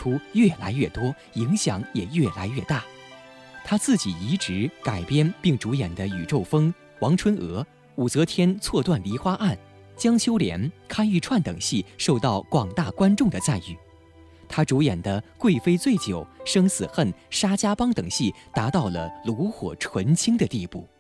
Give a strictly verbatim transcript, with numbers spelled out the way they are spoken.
出越来越多，影响也越来越大。他自己移植、改编并主演的《宇宙风》《王春娥》《武则天错断梨花案》《江秋莲》《看玉串》等戏受到广大观众的赞誉。他主演的《贵妃醉酒》《生死恨》《沙家浜》等戏达到了炉火纯青的地步。